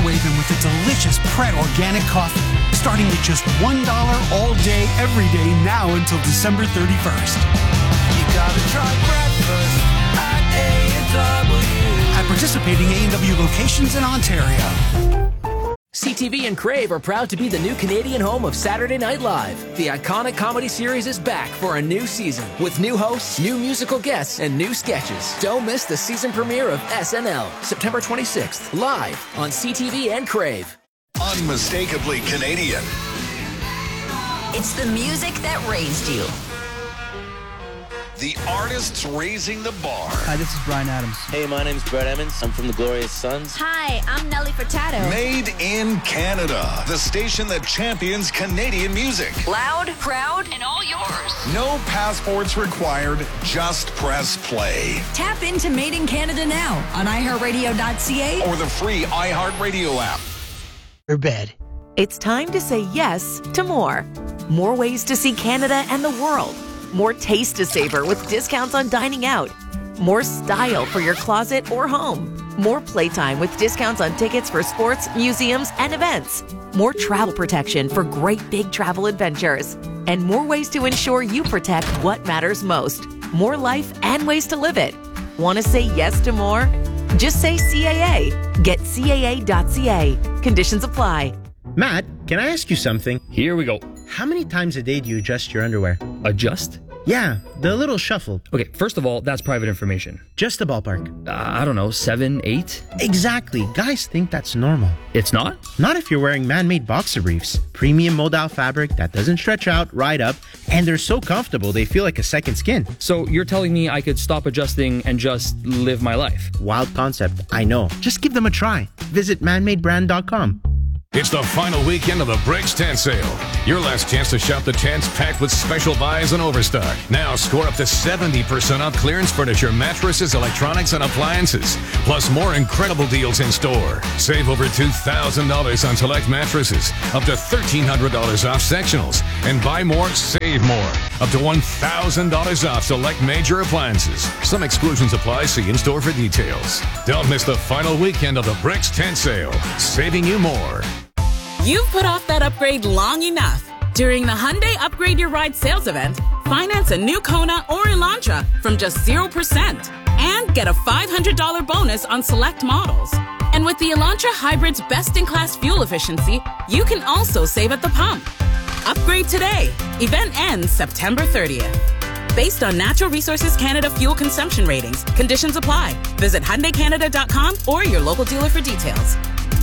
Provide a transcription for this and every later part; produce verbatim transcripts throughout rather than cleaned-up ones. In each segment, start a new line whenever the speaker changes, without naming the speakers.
microwave and with a delicious Pret organic coffee, starting at just one dollar all day, every day, now until December thirty-first.
You gotta try breakfast at A and W.
At participating A and W locations in Ontario.
C T V and Crave are proud to be the new Canadian home of Saturday Night Live. The iconic comedy series is back for a new season with new hosts, new musical guests, and new sketches. Don't miss the season premiere of S N L, September twenty-sixth, live on C T V and Crave.
Unmistakably Canadian.
It's the music that raised you.
The artists raising the bar.
Hi, this is Bryan Adams.
Hey, my name's Brett Emmons. I'm from the Glorious Sons.
Hi, I'm Nelly Furtado.
Made in Canada. The station that champions Canadian music.
Loud, proud, and all yours.
No passports required. Just press play.
Tap into Made in Canada now on i heart radio dot c a
or the free iHeartRadio app.
Or bed.
It's time to say yes to more. More ways to see Canada and the world. More taste to savor with discounts on dining out. More style for your closet or home. More playtime with discounts on tickets for sports, museums, and events. More travel protection for great big travel adventures. And more ways to ensure you protect what matters most. More life and ways to live it. Want to say yes to more? Just say C A A. Get C A A dot C A. Conditions apply.
Matt, can I ask you something?
Here we go.
How many times a day do you adjust your underwear?
Adjust?
Yeah, the little shuffle.
Okay, first of all, that's private information.
Just a ballpark.
Uh, I don't know, seven, eight?
Exactly. Guys think that's normal.
It's not?
Not if you're wearing man-made boxer briefs. Premium modal fabric that doesn't stretch out, ride up, and they're so comfortable they feel like a second skin.
So you're telling me I could stop adjusting and just live my life?
Wild concept, I know. Just give them a try. Visit man made brand dot com.
It's the final weekend of the Bricks Tent Sale. Your last chance to shop the tents packed with special buys and overstock. Now score up to seventy percent off clearance furniture, mattresses, electronics, and appliances. Plus more incredible deals in store. Save over two thousand dollars on select mattresses. Up to thirteen hundred dollars off sectionals. And buy more, save more. Up to one thousand dollars off select major appliances. Some exclusions apply. See in store for details. Don't miss the final weekend of the Bricks Tent Sale. Saving you more.
You've put off that upgrade long enough. During the Hyundai Upgrade Your Ride sales event, finance a new Kona or Elantra from just zero percent and get a five hundred dollars bonus on select models. And with the Elantra Hybrid's best-in-class fuel efficiency, you can also save at the pump. Upgrade today. Event ends September thirtieth. Based on Natural Resources Canada fuel consumption ratings, conditions apply. Visit Hyundai Canada dot com or your local dealer for details.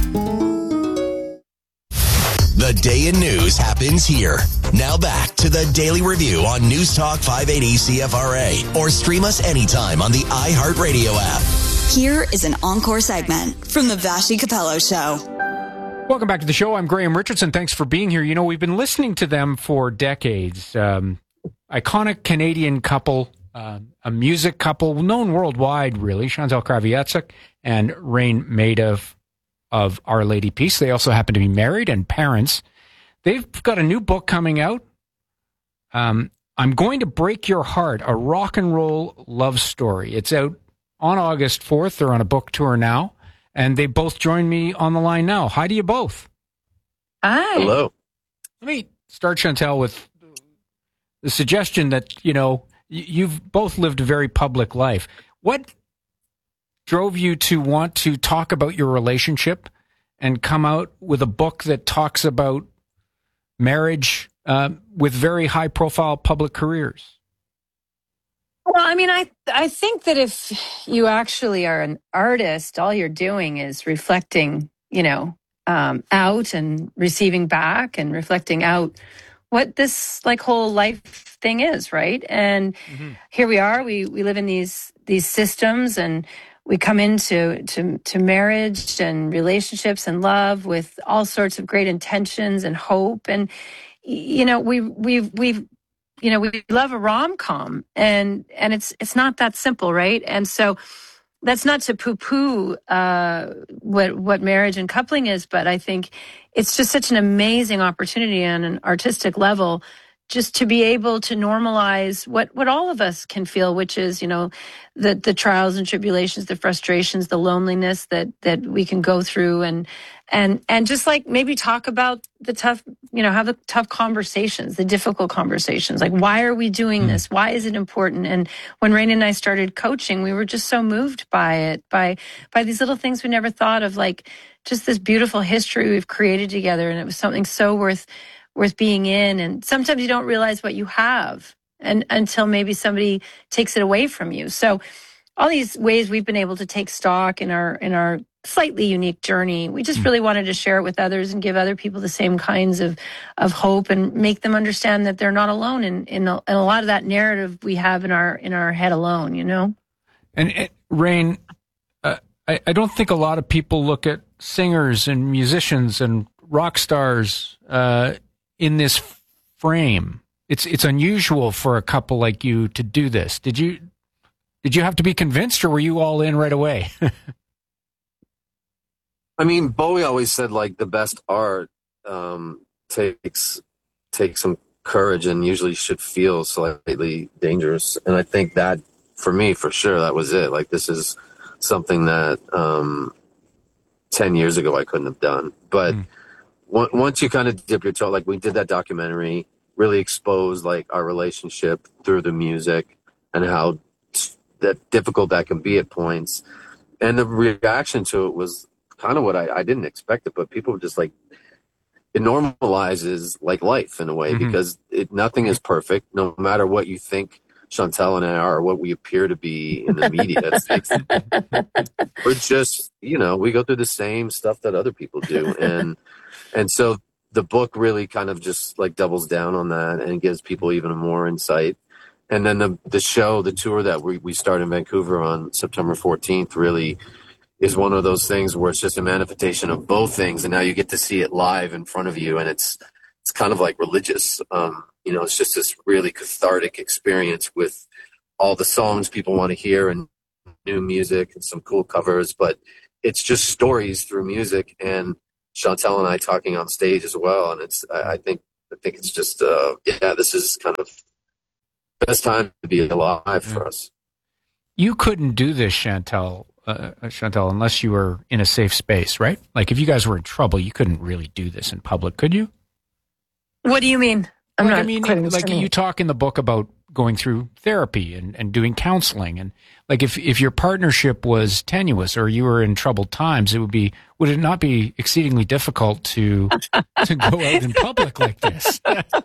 The day in news happens here. Now back to the Daily Review on News Talk five eighty C F R A or stream us anytime on the iHeartRadio app.
Here is an encore segment from the Vassy Capello Show.
Welcome back to the show. I'm Graham Richardson. Thanks for being here. You know, we've been listening to them for decades. Um, iconic Canadian couple, uh, a music couple, known worldwide, really. Chantal Kravietsik and Rain Maida of Our Lady Peace. They also happen to be married and parents. They've got a new book coming out. Um, I'm Going to Break Your Heart, a rock and roll love story. It's out on August fourth. They're on a book tour now. And they both join me on the line now. Hi to you both.
Hi.
Hello.
Let me start, Chantal, with the suggestion that, you know, you've both lived a very public life. What drove you to want to talk about your relationship and come out with a book that talks about marriage uh, with very high-profile public careers?
Well, I mean, I I think that if you actually are an artist, all you're doing is reflecting, you know, um, out and receiving back and reflecting out what this like whole life thing is, right? And mm-hmm. here we are. We we live in these these systems, and we come into to to marriage and relationships and love with all sorts of great intentions and hope. And you know, we we've we've you know, we love a rom-com, and and it's it's not that simple, right? And so that's not to poo-poo uh, what what marriage and coupling is, but I think it's just such an amazing opportunity on an artistic level just to be able to normalize what, what all of us can feel, which is, you know, the, the trials and tribulations, the frustrations, the loneliness that, that we can go through, and, and, and just like maybe talk about the tough, you know, have the tough conversations, the difficult conversations. Like, why are we doing mm. this? Why is it important? And when Rain and I started coaching, we were just so moved by it, by, by these little things we never thought of, like just this beautiful history we've created together. And it was something so worth worth being in. And sometimes you don't realize what you have and until maybe somebody takes it away from you. So all these ways we've been able to take stock in our in our slightly unique journey, we just really wanted to share it with others and give other people the same kinds of of hope and make them understand that they're not alone in in a, in a lot of that narrative we have in our in our head alone, you know.
And, and Rain, uh, I, I don't think a lot of people look at singers and musicians and rock stars uh, in this frame. It's it's unusual for a couple like you to do this. Did you did you have to be convinced, or were you all in right away?
I mean, Bowie always said, like, the best art um, takes takes some courage and usually should feel slightly dangerous. And I think that, for me, for sure, that was it. Like, this is something that um, ten years ago I couldn't have done. But mm. w- once you kind of dip your toe, like, we did that documentary, really exposed, like, our relationship through the music and how that difficult that can be at points. And the reaction to it was kind of what I, I didn't expect it, but people were just like, it normalizes like life in a way, mm-hmm. because it, nothing is perfect, no matter what you think Chantal and I are, or what we appear to be in the media. It's, it's, we're just, you know, we go through the same stuff that other people do. And, and so the book really kind of just like doubles down on that and gives people even more insight. And then the the show, the tour that we, we start in Vancouver on September fourteenth really is one of those things where it's just a manifestation of both things. And now you get to see it live in front of you. And it's, it's kind of like religious. Um, you know, it's just this really cathartic experience with all the songs people want to hear and new music and some cool covers, but it's just stories through music and Chantal and I talking on stage as well. And it's, I, I think, I think it's just, uh, yeah, this is kind of the best time to be alive for us.
You couldn't do this, Chantal, uh, Chantal, unless you were in a safe space, right? Like if you guys were in trouble, you couldn't really do this in public, could you?
What do you mean? I'm
like,
not
I mean, like you talk in the book about going through therapy and, and doing counseling. And like if, if your partnership was tenuous or you were in troubled times, it would be, would it not be exceedingly difficult to, to go out in public like this?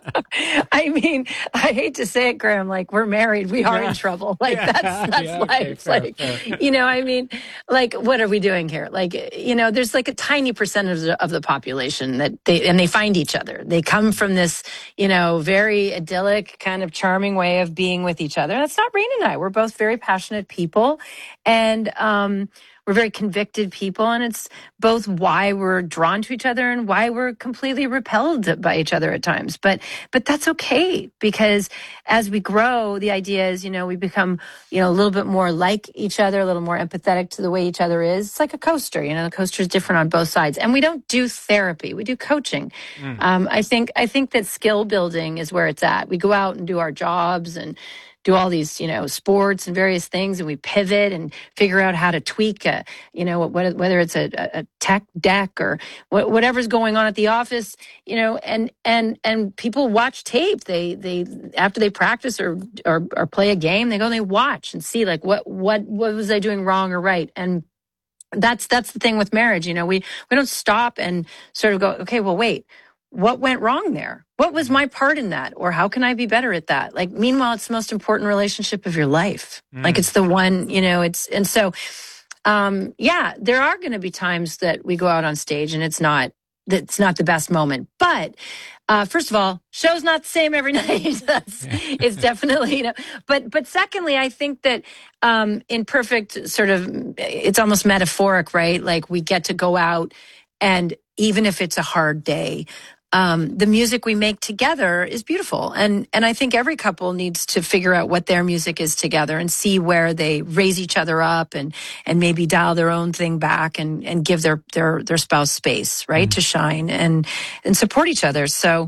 I mean, I hate to say it, Graham, like we're married, we are yeah. in trouble. Like yeah. that's, that's yeah, life. Okay, fair, like, fair. You know, I mean, like, what are we doing here? Like, you know, there's like a tiny percentage of the population that they, and they find each other. They come from this, you know, very idyllic kind of charming way of being with each other. That's not Rain and I. We're both very passionate people. And, um, we're very convicted people, and it's both why we're drawn to each other and why we're completely repelled by each other at times. But but that's okay, because as we grow, the idea is, you know, we become, you know, a little bit more like each other, a little more empathetic to the way each other is. It's like a coaster, you know, the coaster is different on both sides. And we don't do therapy, we do coaching. Mm. Um, I think I think that skill building is where it's at. We go out and do our jobs and do all these, you know, sports and various things, and we pivot and figure out how to tweak, a, you know, whether it's a, a tech deck or whatever's going on at the office, you know, and and and people watch tape. They they after they practice or or, or play a game, they go and they watch and see like what what what was I doing wrong or right. And that's that's the thing with marriage. You know, we we don't stop and sort of go, okay, well, wait. What went wrong there? What was my part in that? Or how can I be better at that? Like, meanwhile, it's the most important relationship of your life. Mm. Like, it's the one, you know, it's, and so, um, yeah, there are going to be times that we go out on stage and it's not, it's not the best moment. But, uh, first of all, show's not the same every night. That's, it's definitely, you know, but, but secondly, I think that, um, in perfect sort of, it's almost metaphoric, right? Like, we get to go out and even if it's a hard day, Um, the music we make together is beautiful. And, and I think every couple needs to figure out what their music is together and see where they raise each other up and, and maybe dial their own thing back and, and give their, their, their spouse space, right, mm-hmm. to shine and, and support each other. So,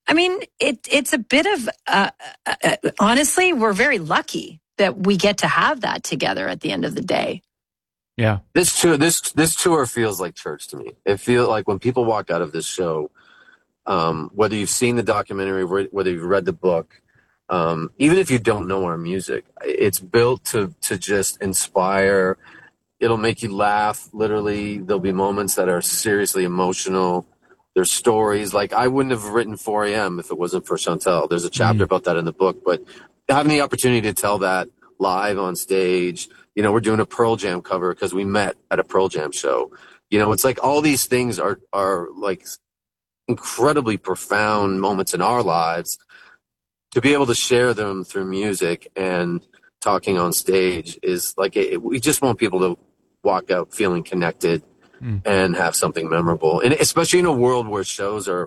I mean, it, it's a bit of, uh, uh, honestly, we're very lucky that we get to have that together at the end of the day.
Yeah.
This tour, this this tour feels like church to me. It feels like when people walk out of this show, um, whether you've seen the documentary, whether you've read the book, um, even if you don't know our music, it's built to to just inspire. It'll make you laugh. Literally, there'll be moments that are seriously emotional. There's stories like I wouldn't have written four a.m. if it wasn't for Chantel. There's a chapter mm. about that in the book, but having the opportunity to tell that live on stage. You know, we're doing a Pearl Jam cover because we met at a Pearl Jam show. You know, it's like all these things are are like incredibly profound moments in our lives. To be able to share them through music and talking on stage is like, it, we just want people to walk out feeling connected mm. and have something memorable. And especially in a world where shows are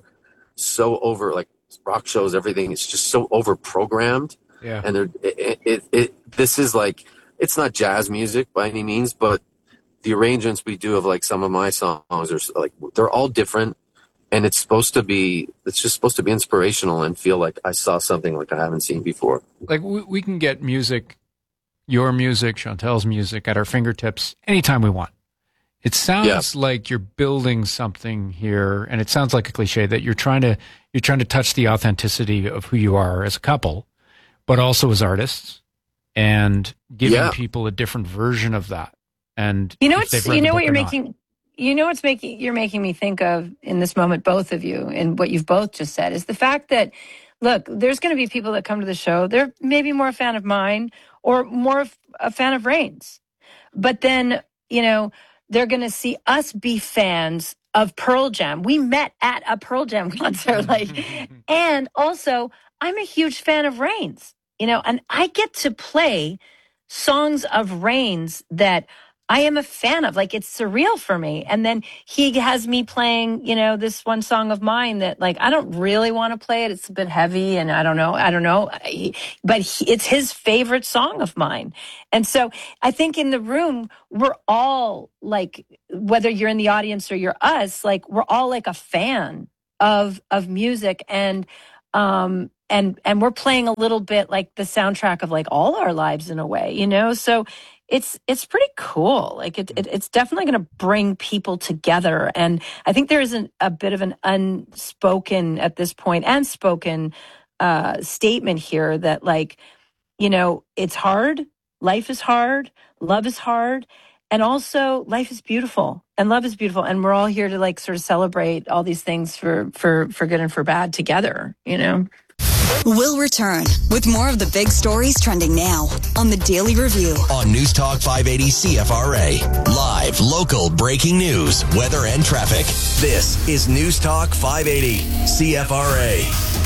so over, like rock shows, everything is just so over programmed.
Yeah.
And they're, it, it, it, this is like, it's not jazz music by any means, but the arrangements we do of like some of my songs are like, they're all different. And it's supposed to be, it's just supposed to be inspirational and feel like I saw something like I haven't seen before.
Like we, we can get music, your music, Chantel's music at our fingertips anytime we want. It sounds yeah. like you're building something here, and it sounds like a cliche that you're trying to, you're trying to touch the authenticity of who you are as a couple, but also as artists. And giving yeah. people a different version of that, and
you know what's you know what you're
not.
making you know what's making you're making me think of in this moment, both of you, and what you've both just said is the fact that look, there's going to be people that come to the show. They're maybe more a fan of mine or more a fan of Rain's, but then you know they're going to see us be fans of Pearl Jam. We met at a Pearl Jam concert, like, and also I'm a huge fan of Rain's. You know, and I get to play songs of Rain's that I am a fan of. Like, it's surreal for me. And then he has me playing, you know, this one song of mine that, like, I don't really want to play it. It's a bit heavy, and I don't know. I don't know. But he, it's his favorite song of mine. And so I think in the room, we're all, like, whether you're in the audience or you're us, like, we're all, like, a fan of of music. And, um, And and we're playing a little bit like the soundtrack of like all our lives in a way, you know? So it's it's pretty cool. Like it, it it's definitely going to bring people together. And I think there is an, a bit of an unspoken at this point and spoken uh, statement here that like, you know, it's hard. Life is hard. Love is hard. And also life is beautiful and love is beautiful. And we're all here to like sort of celebrate all these things for, for, for good and for bad together, you know?
We'll return with more of the big stories trending now on the Daily Review.
On News Talk five eighty C F R A. Live, local, breaking news, weather, and traffic. This is News Talk five eighty C F R A.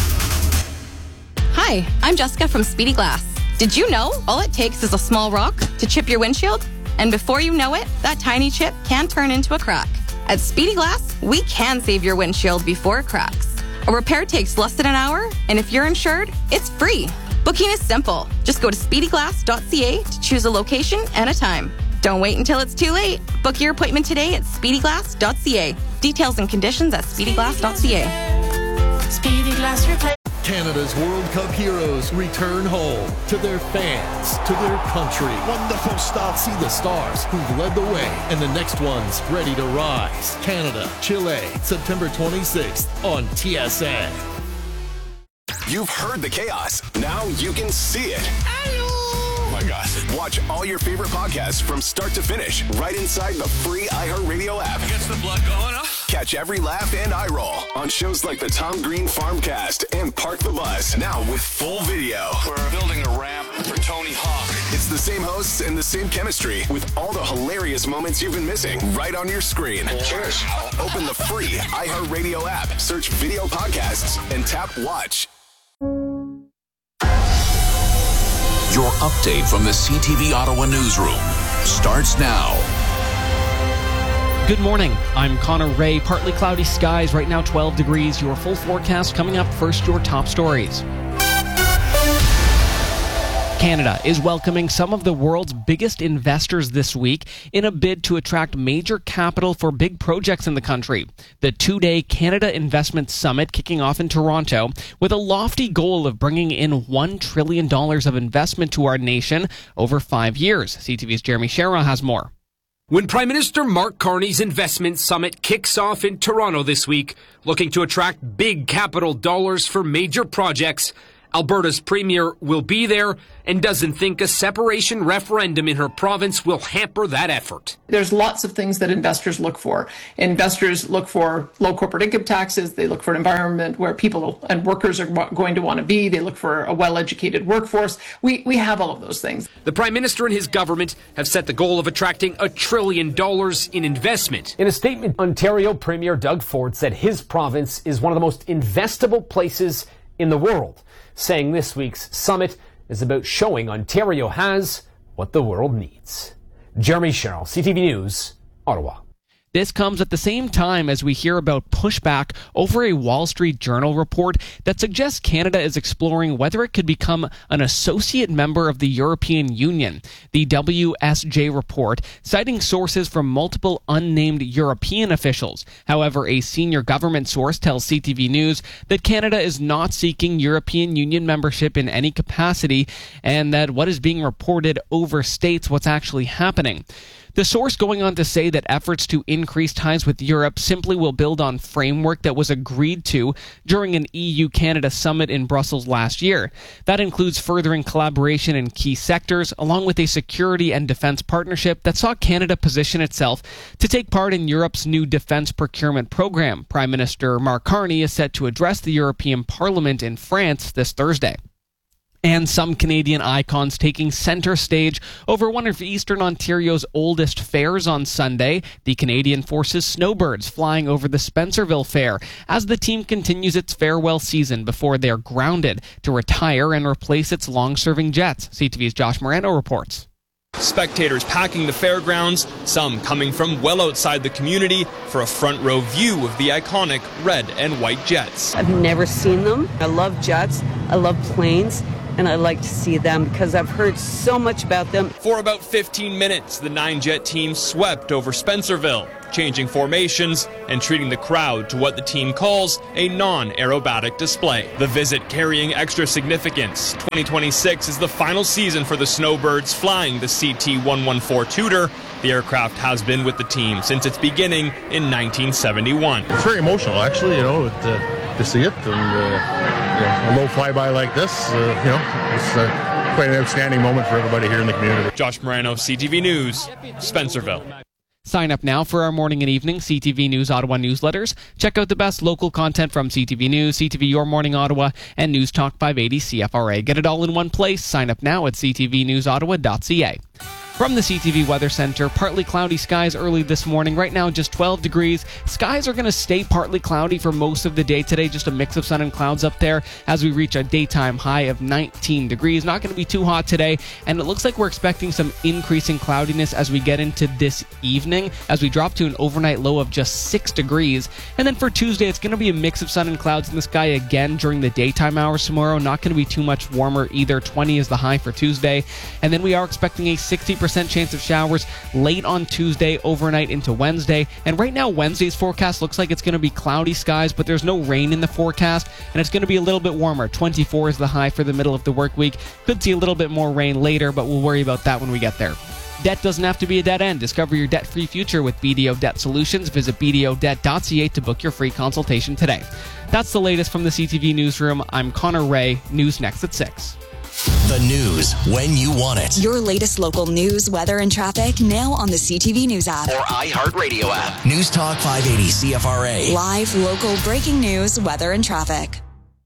Hi, I'm Jessica from Speedy Glass. Did you know all it takes is a small rock to chip your windshield? And before you know it, that tiny chip can turn into a crack. At Speedy Glass, we can save your windshield before it cracks. A repair takes less than an hour, and if you're insured, it's free. Booking is simple. Just go to speedy glass dot c a to choose a location and a time. Don't wait until it's too late. Book your appointment today at speedy glass dot c a. Details and conditions at speedy glass dot c a.
Speedy Glass Repair.
Canada's World Cup heroes return home to their fans, to their country. Wonderful stuff. See the stars who've led the way and the next ones ready to rise. Canada, Chile, September twenty-sixth on T S N.
You've heard the chaos. Now you can see it. Oh my God. Watch all your favorite podcasts from start to finish right inside the free iHeartRadio app.
Gets the blood going up.
Catch every laugh and eye roll on shows like the Tom Green Farmcast and Park the Bus. Now with full video.
We're building a ramp for Tony Hawk.
It's the same hosts and the same chemistry with all the hilarious moments you've been missing right on your screen.
Cheers.
Open the free iHeartRadio app, search video podcasts, and tap watch.
Your update from the C T V Ottawa newsroom starts now.
Good morning. I'm Connor Ray. Partly cloudy skies. Right now twelve degrees. Your full forecast coming up. First, your top stories. Canada is welcoming some of the world's biggest investors this week in a bid to attract major capital for big projects in the country. The two-day Canada Investment Summit kicking off in Toronto with a lofty goal of bringing in one trillion dollars of investment to our nation over five years. C T V's Jeremy Sherrill has more.
When Prime Minister Mark Carney's Investment Summit kicks off in Toronto this week, looking to attract big capital dollars for major projects, Alberta's Premier will be there and doesn't think a separation referendum in her province will hamper that effort.
There's lots of things that investors look for. Investors look for low corporate income taxes. They look for an environment where people and workers are going to want to be. They look for a well-educated workforce. We, we have all of those things.
The Prime Minister and his government have set the goal of attracting a trillion dollars in investment.
In a statement, Ontario Premier Doug Ford said his province is one of the most investable places in the world, saying this week's summit is about showing Ontario has what the world needs. Jeremy Sherrill, C T V News, Ottawa.
This comes at the same time as we hear about pushback over a Wall Street Journal report that suggests Canada is exploring whether it could become an associate member of the European Union. The W S J report, citing sources from multiple unnamed European officials. However, a senior government source tells C T V News that Canada is not seeking European Union membership in any capacity, and that what is being reported overstates what's actually happening. The source going on to say that efforts to increase ties with Europe simply will build on framework that was agreed to during an E U-Canada summit in Brussels last year. That includes furthering collaboration in key sectors, along with a security and defense partnership that saw Canada position itself to take part in Europe's new defense procurement program. Prime Minister Mark Carney is set to address the European Parliament in France this Thursday. And some Canadian icons taking center stage over one of Eastern Ontario's oldest fairs on Sunday. The Canadian Forces Snowbirds flying over the Spencerville Fair as the team continues its farewell season before they're grounded to retire and replace its long-serving jets. C T V's Josh Moreno reports.
Spectators packing the fairgrounds, some coming from well outside the community for a front row view of the iconic red and white jets.
I've never seen them. I love jets. I love planes. And I like to see them because I've heard so much about them.
For about fifteen minutes, the nine-jet team swept over Spencerville, changing formations and treating the crowd to what the team calls a non-aerobatic display. The visit carrying extra significance. twenty twenty-six is the final season for the Snowbirds flying the C T one fourteen Tudor. The aircraft has been with the team since its beginning in nineteen seventy-one.
It's very emotional, actually, you know, to, to see it. And uh, you know, a low flyby like this, uh, you know, it's uh, quite an outstanding moment for everybody here in the community.
Josh Moreno, C T V News, Spencerville.
Sign up now for our morning and evening C T V News Ottawa newsletters. Check out the best local content from C T V News, C T V Your Morning Ottawa, and News Talk five eighty C F R A. Get it all in one place. Sign up now at c t v news ottawa dot c a. From the C T V Weather Center, partly cloudy skies early this morning. Right now, just twelve degrees. Skies are going to stay partly cloudy for most of the day today. Just a mix of sun and clouds up there as we reach a daytime high of nineteen degrees. Not going to be too hot today, and it looks like we're expecting some increasing cloudiness as we get into this evening, as we drop to an overnight low of just six degrees. And then for Tuesday, it's going to be a mix of sun and clouds in the sky again during the daytime hours tomorrow. Not going to be too much warmer either. twenty is the high for Tuesday. And then we are expecting a sixty percent chance of showers late on Tuesday, overnight into Wednesday. And right now, Wednesday's forecast looks like it's going to be cloudy skies, but there's no rain in the forecast, and it's going to be a little bit warmer. twenty-four is the high for the middle of the work week. Could see a little bit more rain later, but we'll worry about that when we get there. Debt doesn't have to be a dead end. Discover your debt-free future with B D O Debt Solutions. Visit b d o debt dot c a to book your free consultation today. That's the latest from the C T V Newsroom. I'm Connor Ray. News next at six.
The news when you want it.
Your latest local news, weather, and traffic now on the C T V News app.
Or iHeartRadio app. News Talk five eighty C F R A.
Live, local, breaking news, weather, and traffic.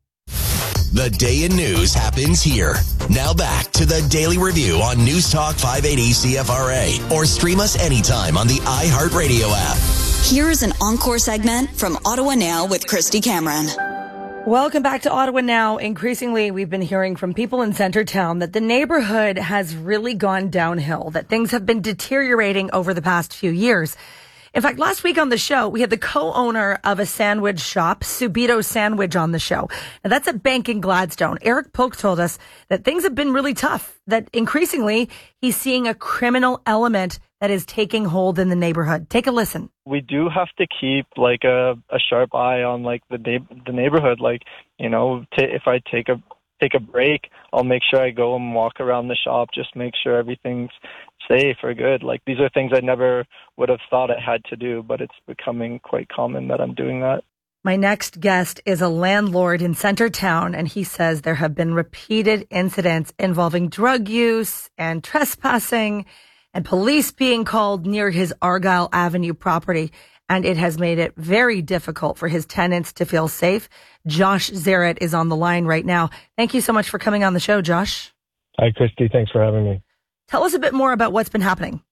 The day in news happens here. Now back to the Daily Review on News Talk five eighty C F R A. Or stream us anytime on the iHeartRadio app.
Here's an encore segment from Ottawa Now with Christy Cameron.
Welcome back to Ottawa Now. Increasingly, we've been hearing from people in Centertown that the neighborhood has really gone downhill, that things have been deteriorating over the past few years. In fact, last week on the show, we had the co-owner of a sandwich shop, Subito Sandwich, on the show. And that's a bank in Gladstone. Eric Polk told us that things have been really tough, that increasingly he's seeing a criminal element that is taking hold in the neighborhood. Take a listen.
We do have to keep like a, a sharp eye on like the na- the neighborhood. Like, you know, t- if I take a take a break, I'll make sure I go and walk around the shop, just make sure everything's safe or good. Like, these are things I never would have thought I had to do, but it's becoming quite common that I'm doing that.
My next guest is a landlord in Centertown, and he says there have been repeated incidents involving drug use and trespassing and police being called near his Argyle Avenue property. And it has made it very difficult for his tenants to feel safe. Josh Zarrett is on the line right now. Thank you so much for coming on the show, Josh.
Hi, Christy. Thanks for having me.
Tell us a bit more about what's been happening.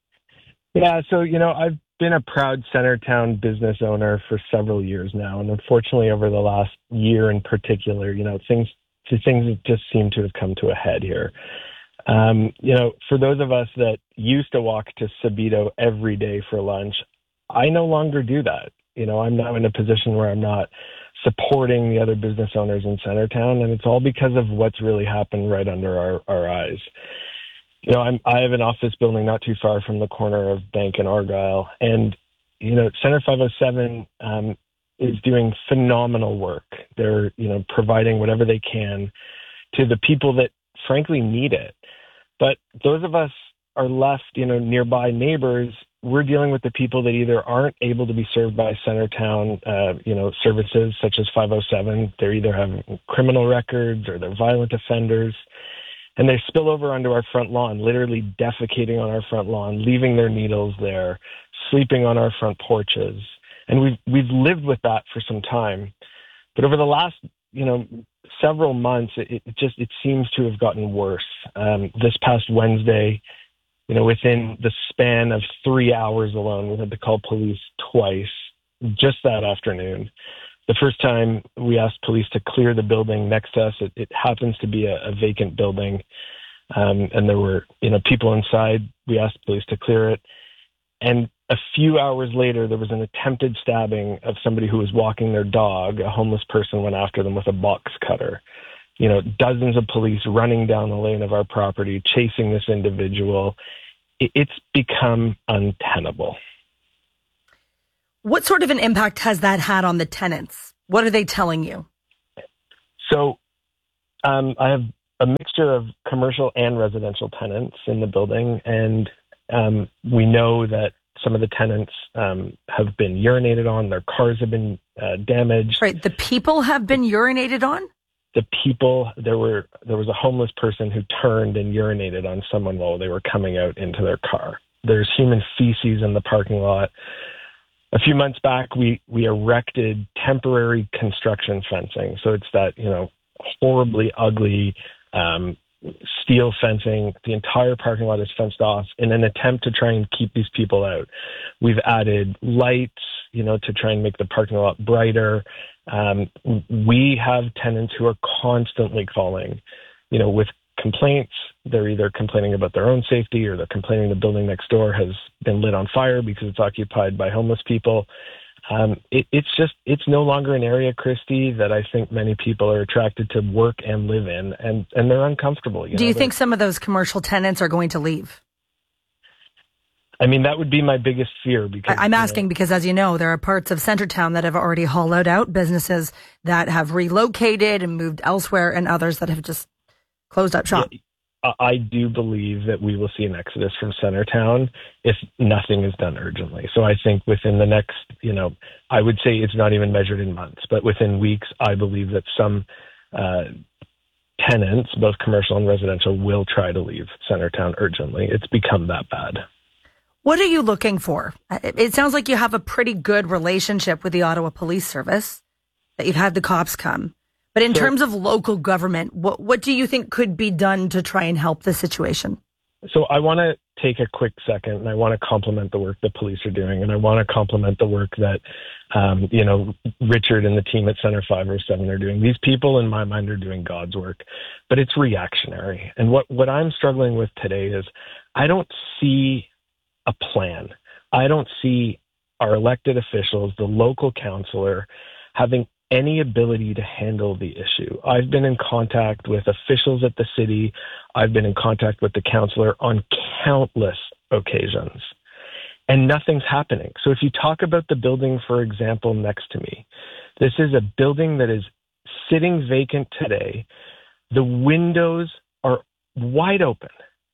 Yeah, so, you know, I've been a proud Centertown business owner for several years now. And unfortunately, over the last year in particular, you know, things, things just seem to have come to a head here. Um, you know, for those of us that used to walk to Subito every day for lunch, I no longer do that. You know, I'm now in a position where I'm not supporting the other business owners in Centertown, and it's all because of what's really happened right under our, our eyes. You know, I'm, I have an office building not too far from the corner of Bank and Argyle, and, you know, Center five oh seven um, is doing phenomenal work. They're, you know, providing whatever they can to the people that frankly need it. But those of us are left, you know, nearby neighbors. We're dealing with the people that either aren't able to be served by Centertown, uh, you know, services such as five oh seven. They're either having criminal records or they're violent offenders. And they spill over onto our front lawn, literally defecating on our front lawn, leaving their needles there, sleeping on our front porches. And we've, we've lived with that for some time. But over the last, you know, several months, it, it just, it seems to have gotten worse. Um, this past Wednesday, you know, within the span of three hours alone, we had to call police twice just that afternoon. The first time we asked police to clear the building next to us, it, it happens to be a, a vacant building. Um, and there were, you know, people inside. We asked police to clear it. And a few hours later, there was an attempted stabbing of somebody who was walking their dog. A homeless person went after them with a box cutter. You know, dozens of police running down the lane of our property, chasing this individual. It, it's become untenable.
What sort of an impact has that had on the tenants? What are they telling you?
So um, I have a mixture of commercial and residential tenants in the building, and um, we know that some of the tenants um, have been urinated on. Their cars have been uh, damaged.
Right. The people have been urinated on?
The people, there were there was a homeless person who turned and urinated on someone while they were coming out into their car. There's human feces in the parking lot. A few months back, we, we erected temporary construction fencing. So it's that, you know, horribly ugly um, steel fencing. The entire parking lot is fenced off in an attempt to try and keep these people out. We've added lights, you know, to try and make the parking lot brighter. Um, we have tenants who are constantly calling, you know, with complaints. They're either complaining about their own safety or they're complaining the building next door has been lit on fire because it's occupied by homeless people. Um, it, it's just, it's no longer an area, Christy, that I think many people are attracted to work and live in, and, and they're uncomfortable. You
Do
know?
you think some of those commercial tenants are going to leave?
I mean, that would be my biggest fear. Because
I'm asking you know, because, as you know, there are parts of Centertown that have already hollowed out, businesses that have relocated and moved elsewhere, and others that have just closed up shop.
I do believe that we will see an exodus from Centertown if nothing is done urgently. So I think within the next, you know, I would say it's not even measured in months, but within weeks, I believe that some uh, tenants, both commercial and residential, will try to leave Centertown urgently. It's become that bad.
What are you looking for? It sounds like you have a pretty good relationship with the Ottawa Police Service, that you've had the cops come. But in so, terms of local government, what what do you think could be done to try and help the situation?
So I want to take a quick second, and I want to compliment the work the police are doing, and I want to compliment the work that, um, you know, Richard and the team at Center five oh seven are doing. These people, in my mind, are doing God's work, but it's reactionary. And what, what I'm struggling with today is I don't see a plan. I don't see our elected officials, the local councillor, having any ability to handle the issue. I've been in contact with officials at the city. I've been in contact with the councillor on countless occasions, and nothing's happening. So if you talk about the building, for example, next to me, this is a building that is sitting vacant today. The windows are wide open.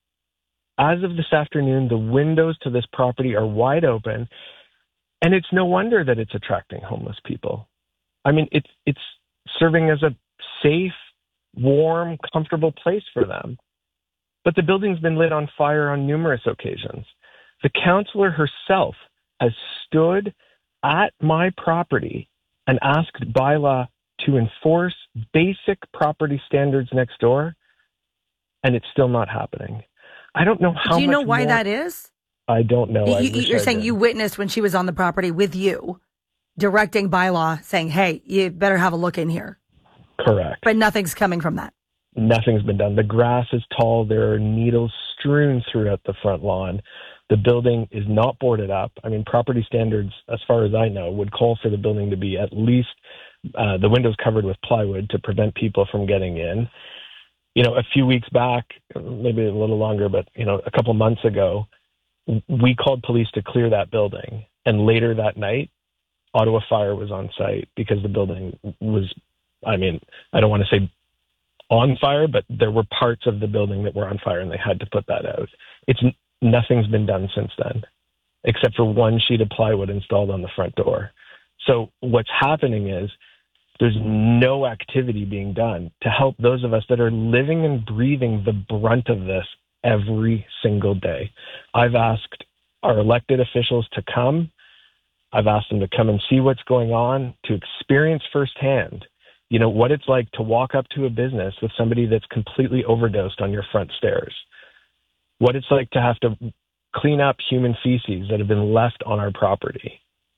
As of this afternoon, the windows to this property are wide open, and it's no wonder that it's attracting homeless people. I mean, it's it's serving as a safe, warm, comfortable place for them. But the building's been lit on fire on numerous occasions. The councillor herself has stood at my property and asked bylaw to enforce basic property standards next door, and it's still not happening. I don't know how.
Do you know
much
why
more...
that is?
I don't know.
You,
I
you're saying
did.
You witnessed when she was on the property with you, directing bylaw, saying, "Hey, you better have a look in here."
Correct.
But nothing's coming from that.
Nothing's been done. The grass is tall. There are needles strewn throughout the front lawn. The building is not boarded up. I mean, property standards, as far as I know, would call for the building to be at least uh, the windows covered with plywood to prevent people from getting in. You know, a few weeks back, maybe a little longer, but, you know, a couple months ago, we called police to clear that building. And later that night, Ottawa Fire was on site because the building was, I mean, I don't want to say on fire, but there were parts of the building that were on fire and they had to put that out. It's nothing's been done since then, except for one sheet of plywood installed on the front door. So what's happening is there's no activity being done to help those of us that are living and breathing the brunt of this every single day. I've asked our elected officials to come. I've asked them to come and see what's going on, to experience firsthand, you know, what it's like to walk up to a business with somebody that's completely overdosed on your front stairs, what it's like to have to clean up human feces that have been left on our property.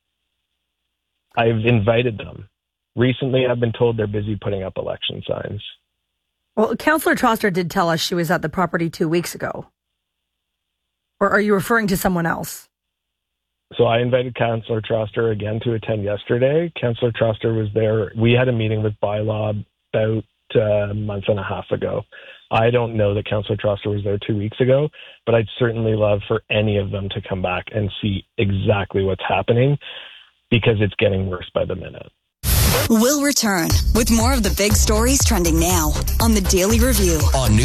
I've invited them. Recently, I've been told they're busy putting up election signs.
Well, Councillor Troster did tell us she was at the property two weeks ago. Or are you referring to someone else?
So I invited Councillor Troster again to attend yesterday. Councillor Troster was there. We had a meeting with bylaw about uh, a month and a half ago. I don't know that Councillor Troster was there two weeks ago, but I'd certainly love for any of them to come back and see exactly what's happening, because it's getting worse by the minute.
We'll return with more of the big stories trending now on the Daily Review.
On